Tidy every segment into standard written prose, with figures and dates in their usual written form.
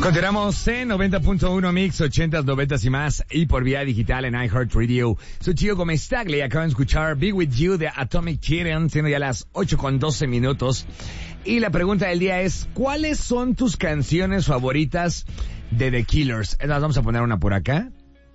Continuamos en 90.1 Mix, 80s, 90s y más, y por vía digital en iHeartRadio. Soy Gio Gomez-Tagle y acaban de escuchar Be With You de Atomic Kitten, siendo ya las 8:12 minutos. Y la pregunta del día es, ¿cuáles son tus canciones favoritas de The Killers? Vamos a poner una por acá.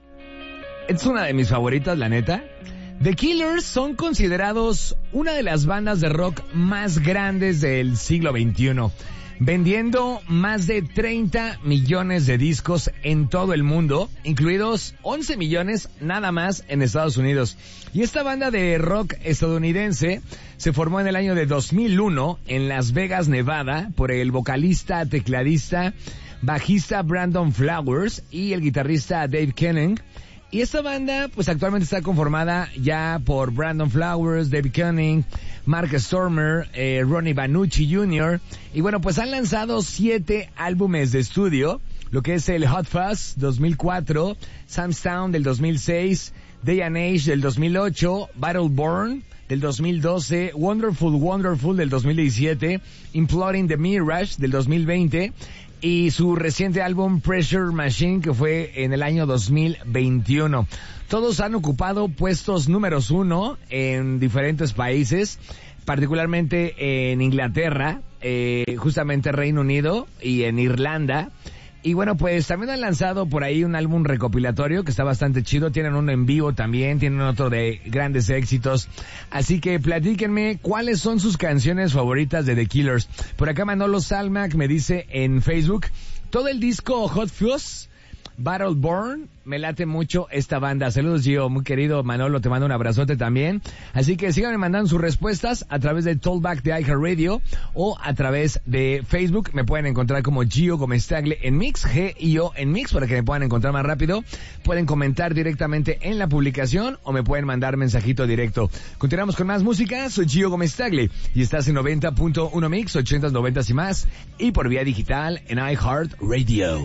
Es una de mis favoritas, la neta. The Killers son considerados una de las bandas de rock más grandes del siglo XXI. Vendiendo más de 30 millones de discos en todo el mundo, incluidos 11 millones nada más en Estados Unidos. Y esta banda de rock estadounidense se formó en el año de 2001 en Las Vegas, Nevada, por el vocalista, tecladista, bajista Brandon Flowers y el guitarrista Dave Koenig. Y esta banda, pues actualmente está conformada ya por Brandon Flowers, David Koenig, Mark Stormer, Ronnie Vannucci Jr. Y bueno, pues han lanzado 7 álbumes de estudio, lo que es el Hot Fuzz 2004, Sam's Town del 2006, Day and Age del 2008, Battleborn del 2012, Wonderful Wonderful del 2017, Imploding the Mirage del 2020, y su reciente álbum Pressure Machine, que fue en el año 2021. Todos han ocupado puestos números 1 en diferentes países, particularmente en Inglaterra, justamente Reino Unido y en Irlanda. Y bueno, pues también han lanzado por ahí un álbum recopilatorio que está bastante chido. Tienen uno en vivo también, tienen otro de grandes éxitos. Así que platíquenme cuáles son sus canciones favoritas de The Killers. Por acá Manolo Salmac me dice en Facebook, todo el disco Hot Fuzz, Battleborn, me late mucho esta banda. Saludos, Gio, muy querido Manolo, te mando un abrazote también. Así que síganme mandando sus respuestas a través del Talkback de iHeartRadio o a través de Facebook. Me pueden encontrar como Gio Gomez-Tagle en Mix, G-I-O en Mix, para que me puedan encontrar más rápido. Pueden comentar directamente en la publicación o me pueden mandar mensajito directo. Continuamos con más música. Soy Gio Gomez-Tagle y estás en 90.1 Mix, 80s, 90s y más, y por vía digital en iHeartRadio.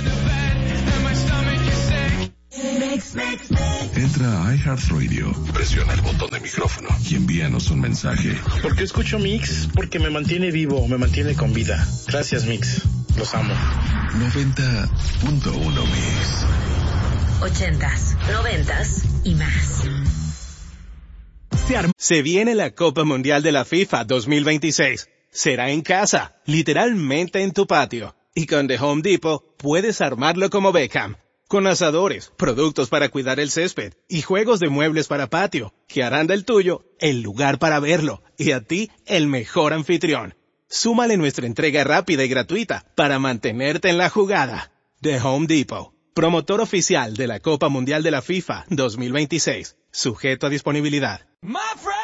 Entra a iHeartRadio, presiona el botón de micrófono y envíanos un mensaje. ¿Por qué escucho Mix? Porque me mantiene vivo, me mantiene con vida. Gracias, Mix. Los amo. 90.1 Mix. 80s, 90s y más. Se viene la Copa Mundial de la FIFA 2026. Será en casa, literalmente en tu patio. Y con The Home Depot puedes armarlo como Beckham. Con asadores, productos para cuidar el césped y juegos de muebles para patio, que harán del tuyo el lugar para verlo y a ti el mejor anfitrión. Súmale nuestra entrega rápida y gratuita para mantenerte en la jugada. The Home Depot, promotor oficial de la Copa Mundial de la FIFA 2026, sujeto a disponibilidad.